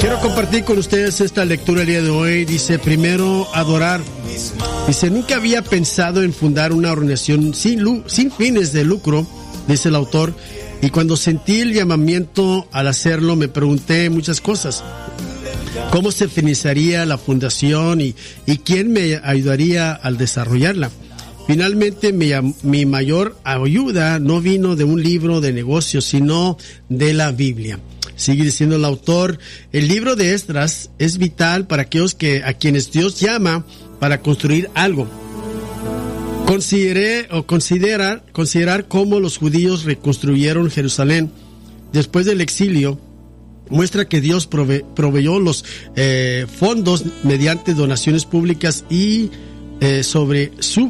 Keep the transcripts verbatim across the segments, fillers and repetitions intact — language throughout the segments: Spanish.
Quiero compartir con ustedes esta lectura el día de hoy. Dice, primero, adorar. Dice, nunca había pensado en fundar una organización sin, lu- sin fines de lucro, dice el autor, y cuando sentí el llamamiento al hacerlo me pregunté muchas cosas. ¿Cómo se financiaría la fundación y, y quién me ayudaría al desarrollarla? Finalmente, mi, mi mayor ayuda no vino de un libro de negocios, sino de la Biblia. Sigue diciendo el autor, el libro de Esdras es vital para aquellos que, a quienes Dios llama para construir algo. Consideré o considerar, considerar cómo los judíos reconstruyeron Jerusalén después del exilio muestra que Dios prove, proveyó los eh, fondos mediante donaciones públicas y eh, sobre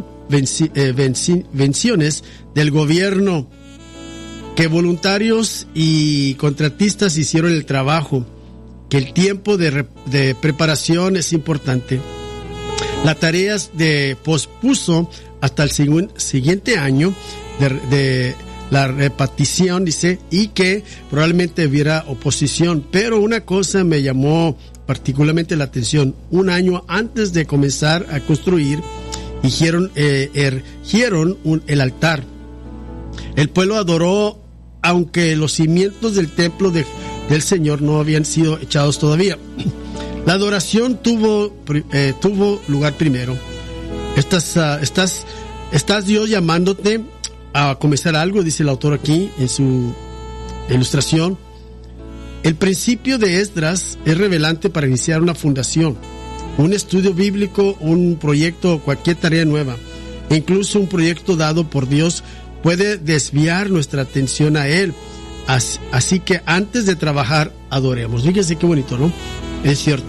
subvenciones del gobierno, que voluntarios y contratistas hicieron el trabajo, que el tiempo de, de preparación es importante. La tarea de pospuso hasta el siguiente año de, de la repartición, dice, y que probablemente hubiera oposición, pero una cosa me llamó particularmente la atención. Un año antes de comenzar a construir, erigieron, eh, erigieron un, el altar. El pueblo adoró, aunque los cimientos del templo de, del Señor no habían sido echados todavía. La adoración tuvo, eh, tuvo lugar primero. Estás, uh, estás, estás Dios llamándote a comenzar algo, dice el autor aquí en su ilustración. El principio de Esdras es revelante para iniciar una fundación, un estudio bíblico, un proyecto o cualquier tarea nueva. Incluso un proyecto dado por Dios puede desviar nuestra atención a Él. Así, así que antes de trabajar, adoremos. Fíjense qué bonito, ¿no? Es cierto.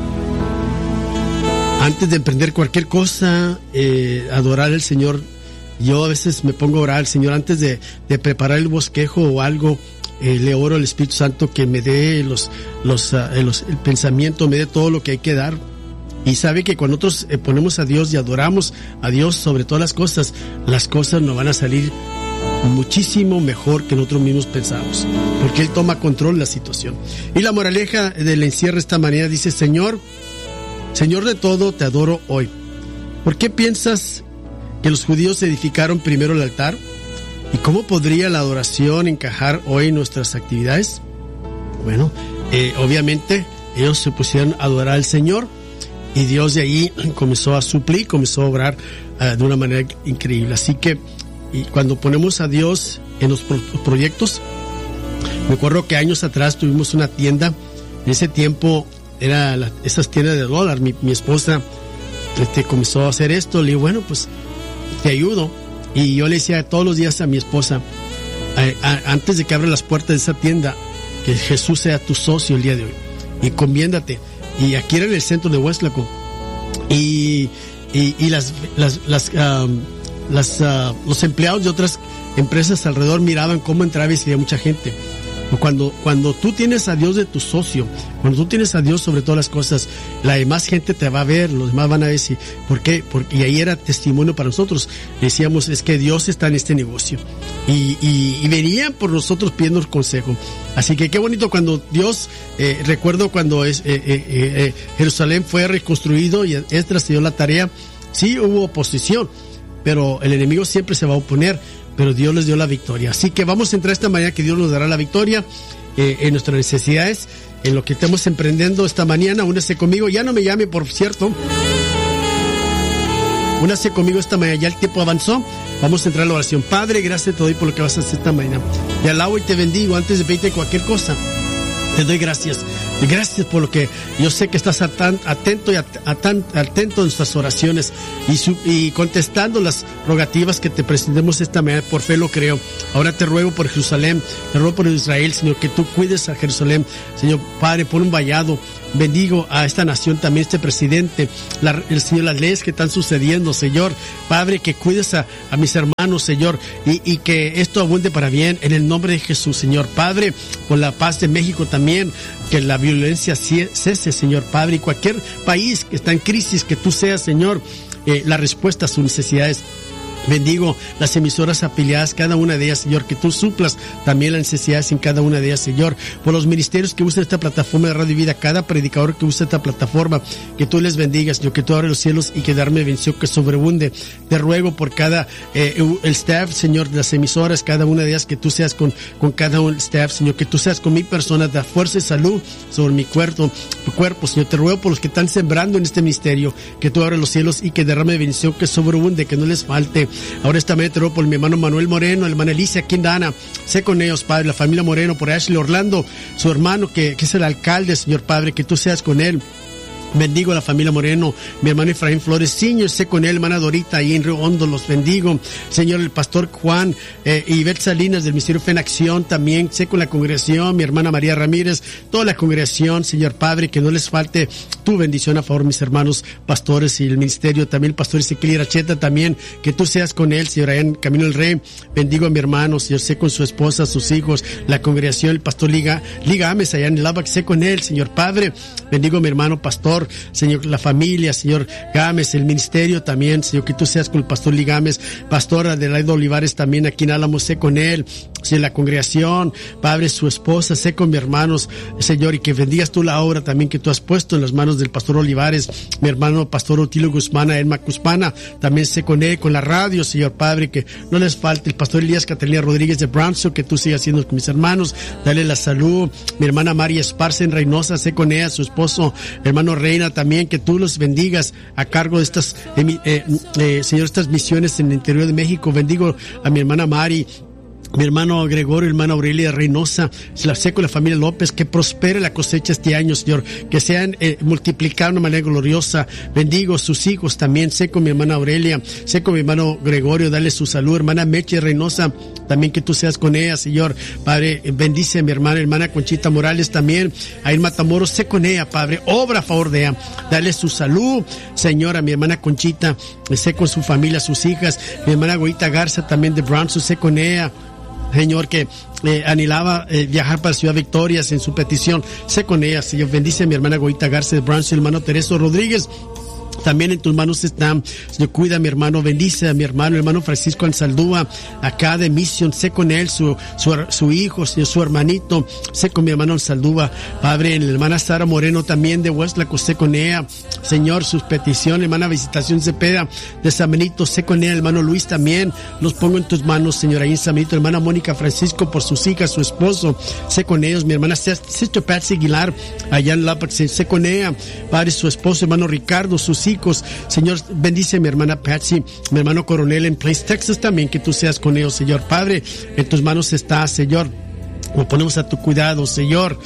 Antes de emprender cualquier cosa, eh, adorar al Señor. Yo a veces me pongo a orar al Señor antes de, de preparar el bosquejo o algo. Eh, le oro al Espíritu Santo que me dé los, los, uh, los, el pensamiento, me dé todo lo que hay que dar. Y sabe que cuando nosotros eh, ponemos a Dios y adoramos a Dios sobre todas las cosas, las cosas nos van a salir muchísimo mejor que nosotros mismos pensamos, porque Él toma control de la situación. Y la moraleja del encierro esta manera dice, Señor, Señor de todo, te adoro hoy. ¿Por qué piensas que los judíos edificaron primero el altar? ¿Y cómo podría la adoración encajar hoy en nuestras actividades? Bueno, eh, obviamente ellos se pusieron a adorar al Señor y Dios de ahí comenzó a suplir, comenzó a obrar uh, de una manera increíble. Así que y cuando ponemos a Dios en los pro- proyectos, me acuerdo que años atrás tuvimos una tienda. En ese tiempo era la, esas tiendas de dólar. Mi, mi esposa este, comenzó a hacer esto. Le digo, bueno, pues te ayudo. Y yo le decía todos los días a mi esposa, a, a, antes de que abra las puertas de esa tienda, que Jesús sea tu socio el día de hoy. Y conviéndate. Y aquí era en el centro de Hueslaco. Y, y, y las... las, las um, Las, uh, los empleados de otras empresas alrededor miraban cómo entraba y salía mucha gente. Cuando, cuando tú tienes a Dios de tu socio, cuando tú tienes a Dios sobre todas las cosas, la demás gente te va a ver, los demás van a decir, ¿por qué? Porque, y ahí era testimonio para nosotros. Decíamos, es que Dios está en este negocio. Y, y, y venían por nosotros pidiendo el consejo. Así que qué bonito cuando Dios, eh, recuerdo cuando es, eh, eh, eh, Jerusalén fue reconstruido y Esdras se dio la tarea, sí hubo oposición, pero el enemigo siempre se va a oponer, pero Dios les dio la victoria. Así que vamos a entrar esta mañana que Dios nos dará la victoria eh, en nuestras necesidades, en lo que estamos emprendiendo esta mañana. Únese conmigo, ya no me llame, por cierto. Únase conmigo esta mañana, ya el tiempo avanzó. Vamos a entrar a la oración. Padre, gracias te doy por lo que vas a hacer esta mañana. Te alabo y te bendigo. Antes de pedirte cualquier cosa, te doy gracias. Gracias por lo que yo sé que estás atento y atento a nuestras oraciones y, su, y contestando las rogativas que te presentemos esta mañana. Por fe lo creo. Ahora te ruego por Jerusalén, te ruego por Israel, Señor, que tú cuides a Jerusalén. Señor Padre, pon un vallado. Bendigo a esta nación también, este presidente, la, el Señor, las leyes que están sucediendo, Señor. Padre, que cuides a, a mis hermanos, Señor, y, y que esto abunde para bien en el nombre de Jesús, Señor. Padre, por la paz de México también, que la violencia cese, Señor Padre, y cualquier país que está en crisis, que tú seas, Señor, eh, la respuesta a sus necesidades. Bendigo las emisoras afiliadas, cada una de ellas, Señor, que tú suplas también las necesidades en cada una de ellas, Señor. Por los ministerios que usan esta plataforma de Radio Vida, cada predicador que usa esta plataforma, que tú les bendigas, Señor, que tú abres los cielos y que darme bendición que sobreabunde. Te ruego por cada, eh, el staff, Señor, de las emisoras, cada una de ellas, que tú seas con, con cada un staff, Señor, que tú seas con mi persona, da fuerza y salud sobre mi cuerpo, mi cuerpo, Señor. Te ruego por los que están sembrando en este ministerio, que tú abres los cielos y que derrame bendición que sobreabunde, que no les falte. Ahora esta mañana te ruego por mi hermano Manuel Moreno, la hermana Alicia Quindana, sé con ellos, Padre, la familia Moreno, por Ashley Orlando, su hermano que, que es el alcalde, Señor Padre, que tú seas con él. Bendigo a la familia Moreno, mi hermano Efraín Flores, Señor, sé con él, hermana Dorita, ahí en Río Hondo, los bendigo. Señor, el pastor Juan, eh, Ivette Salinas del Ministerio Fe en Acción, también sé con la congregación, mi hermana María Ramírez, toda la congregación, Señor Padre, que no les falte tu bendición a favor de mis hermanos pastores y el ministerio, también el pastor Ezequiel Iracheta, también, que tú seas con él, Señor, allá en Camino del Rey. Bendigo a mi hermano, Señor, sé con su esposa, sus hijos, la congregación, el pastor Liga, Liga Ames, allá en Lavac, sé con él, Señor Padre. Bendigo a mi hermano pastor, Señor, la familia, Señor Gámez, el ministerio también, Señor, que tú seas con el pastor Ligámez, pastora Adelaide Olivares también aquí en Álamos, sé con él, Señor, la congregación, Padre, su esposa, sé con mis hermanos, Señor, y que bendigas tú la obra también que tú has puesto en las manos del pastor Olivares, mi hermano pastor Otilio Guzmán, Elma Cuspana, también sé con él, con la radio, Señor Padre, que no les falte el pastor Elías Catalina Rodríguez de Brownsville, que tú sigas haciendo con mis hermanos, dale la salud, mi hermana María Esparza en Reynosa, sé con ella, su esposo, hermano Reina, también que tú los bendigas a cargo de estas, eh, eh, eh, Señor, estas misiones en el interior de México. Bendigo a mi hermana Mari, mi hermano Gregorio, hermana Aurelia Reynosa, la sé con la familia López, que prospere la cosecha este año, Señor, que sean eh, multiplicados de una manera gloriosa. Bendigo sus hijos también, sé con mi hermana Aurelia, sé con mi hermano Gregorio, dale su salud, hermana Meche Reynosa, también que tú seas con ella, Señor, Padre, bendice a mi hermana, hermana Conchita Morales también, ahí en Matamoros, sé con ella, Padre, obra a favor de ella, dale su salud, Señor, a mi hermana Conchita, sé con su familia, sus hijas, mi hermana Goita Garza también de Brownsville, sé con ella, Señor, que eh, anhelaba eh, viajar para Ciudad Victorias en su petición. Sé con ella, Señor. Bendice a mi hermana Goita Garza de Brownsville, hermano Tereso Rodríguez. También en tus manos está, Señor, cuida a mi hermano, bendice a mi hermano, hermano Francisco Ansaldúa, acá de Mission, sé con él, su, su, su hijo, Señor, su hermanito, sé con mi hermano Ansaldúa, Padre, la hermana Sara Moreno también de Hueslaco, sé con ella, Señor, sus peticiones, hermana Visitación Cepeda de San Benito, sé con ella, hermano Luis también, los pongo en tus manos, Señor, ahí en San Benito, hermana Mónica Francisco por sus hijas, su esposo, sé con ellos, mi hermana Sister Patsy Aguilar, allá en Lapac, sé con ella, Padre, su esposo, hermano Ricardo, sus hijos, Señor, bendice a mi hermana Patsy, mi hermano Coronel en Place, Texas también, que tú seas con ellos, Señor. Padre, en tus manos está, Señor, lo ponemos a tu cuidado, Señor.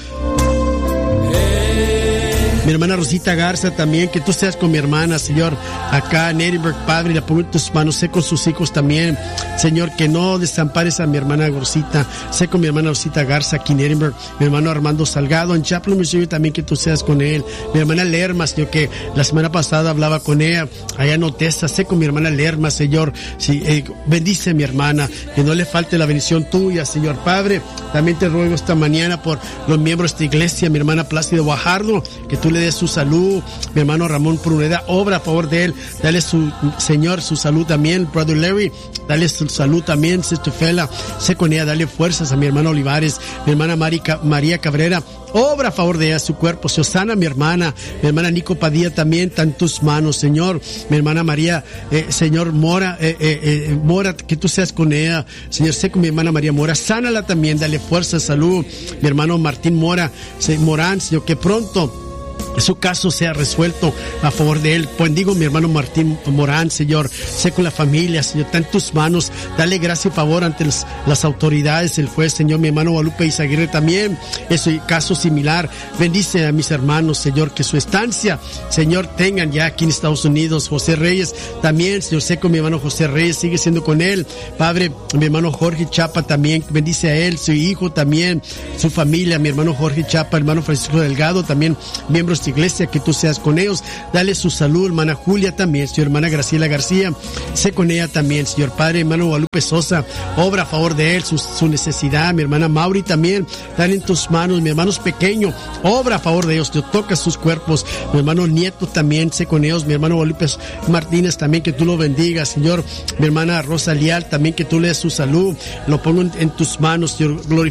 Mi hermana Rosita Garza también, que tú seas con mi hermana, Señor, acá en Edinburgh, Padre, la pongo en tus manos, sé con sus hijos también, Señor, que no desampares a mi hermana Rosita, sé con mi hermana Rosita Garza aquí en Edinburgh, mi hermano Armando Salgado en Chaplin, Missouri, también que tú seas con él, mi hermana Lerma, Señor, que la semana pasada hablaba con ella, allá en Otesa, sé con mi hermana Lerma, Señor, sí, eh, bendice a mi hermana, que no le falte la bendición tuya, Señor, Padre, también te ruego esta mañana por los miembros de esta iglesia, mi hermana Plácido Guajardo, que tú le de su salud, mi hermano Ramón Pruneda, obra a favor de él, dale su, Señor, su salud también, Brother Larry, dale su salud también, Sister Fela, sé con ella, dale fuerzas a mi hermano Olivares, mi hermana Marica, María Cabrera, obra a favor de ella, su cuerpo, se sana mi hermana, mi hermana Nico Padilla también, está en tus manos, Señor, mi hermana María, eh, Señor Mora, eh, eh, eh, Mora, que tú seas con ella, Señor, sé con mi hermana María Mora, sánala también, dale fuerza, salud, mi hermano Martín Mora, Morán, Señor, que pronto su caso sea resuelto a favor de él. Bendigo mi hermano Martín Morán, Señor, sé con la familia, Señor, está en tus manos, dale gracia y favor ante las, las autoridades, el juez, Señor, mi hermano Guadalupe Izaguirre también, es caso similar, bendice a mis hermanos, Señor, que su estancia, Señor, tengan ya aquí en Estados Unidos, José Reyes, también, Señor, sé con mi hermano José Reyes, sigue siendo con él, Padre, mi hermano Jorge Chapa también, bendice a él, su hijo también, su familia, mi hermano Jorge Chapa, hermano Francisco Delgado, también, miembros nuestra iglesia, que tú seas con ellos. Dale su salud, hermana Julia también, Señor, hermana Graciela García, sé con ella también, Señor Padre, hermano Guadalupe Sosa, obra a favor de él, su, su necesidad, mi hermana Mauri también, dale en tus manos, mi hermano es pequeño, obra a favor de ellos, Dios, toca sus cuerpos, mi hermano Nieto también, sé con ellos, mi hermano Guadalupe Martínez también, que tú lo bendigas, Señor, mi hermana Rosa Lial también, que tú le des su salud, lo pongo en, en tus manos, Señor, glorificado